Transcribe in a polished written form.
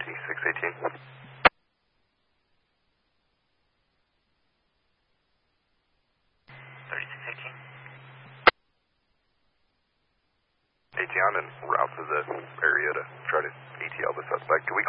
5618. 3618. ATN and route to the area to try to ATL the suspect. Do we